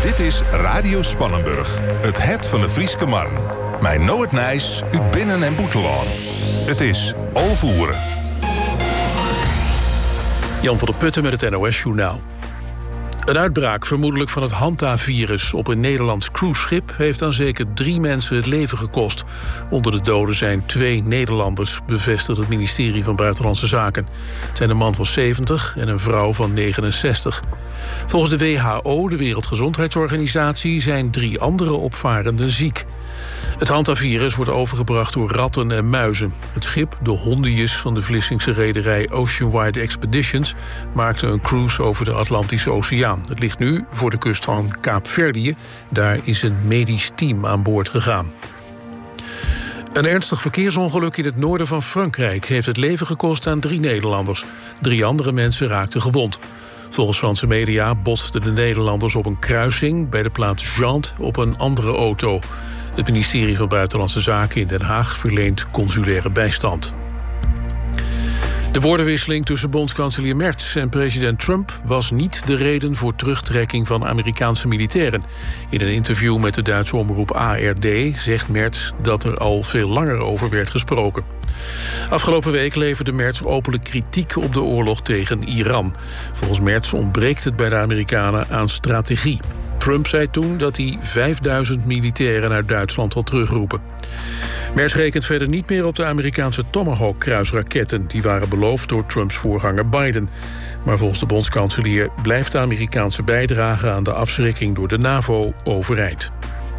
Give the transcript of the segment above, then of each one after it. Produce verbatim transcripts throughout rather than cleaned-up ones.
Dit is Radio Spannenburg, het het van de Frieske Marn. Mijn Noord Nijs, uit Binnen- en Boetelaan. Het is Alvoeren. Jan van der Putten met het N O S-journaal. Een uitbraak, vermoedelijk van het Hanta-virus, op een Nederlands cruiseschip heeft aan zeker drie mensen het leven gekost. Onder de doden zijn twee Nederlanders, bevestigt het ministerie van Buitenlandse Zaken. Het zijn een man van zeventig en een vrouw van negenenzestig. Volgens de W H O, de Wereldgezondheidsorganisatie, zijn drie andere opvarenden ziek. Het Hanta-virus wordt overgebracht door ratten en muizen. Het schip, de Hondius van de Vlissingse rederij Oceanwide Expeditions, maakte een cruise over de Atlantische Oceaan. Het ligt nu voor de kust van Kaapverdië. Daar is een medisch team aan boord gegaan. Een ernstig verkeersongeluk in het noorden van Frankrijk heeft het leven gekost aan drie Nederlanders. Drie andere mensen raakten gewond. Volgens Franse media botsten de Nederlanders op een kruising bij de plaats Jantes op een andere auto. Het ministerie van Buitenlandse Zaken in Den Haag verleent consulaire bijstand. De woordenwisseling tussen bondskanselier Merz en president Trump was niet de reden voor terugtrekking van Amerikaanse militairen. In een interview met de Duitse omroep A R D zegt Merz dat er al veel langer over werd gesproken. Afgelopen week leverde Merz openlijk kritiek op de oorlog tegen Iran. Volgens Merz ontbreekt het bij de Amerikanen aan strategie. Trump zei toen dat hij vijfduizend militairen uit Duitsland had terugroepen. Merz rekent verder niet meer op de Amerikaanse Tomahawk-kruisraketten. Die waren beloofd door Trumps voorganger Biden. Maar volgens de bondskanselier blijft de Amerikaanse bijdrage aan de afschrikking door de NAVO overeind.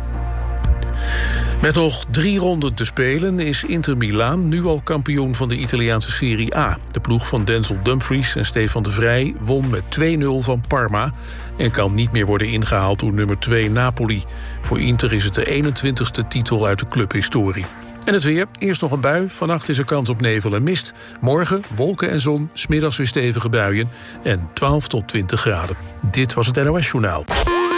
Met nog drie ronden te spelen is Inter Milaan nu al kampioen van de Italiaanse Serie A. De ploeg van Denzel Dumfries en Stefan de Vrij won met twee nul van Parma en kan niet meer worden ingehaald door nummer twee Napoli. Voor Inter is het de eenentwintigste titel uit de clubhistorie. En het weer, eerst nog een bui, vannacht is er kans op nevel en mist. Morgen wolken en zon, 's middags weer stevige buien en twaalf tot twintig graden. Dit was het N O S-journaal.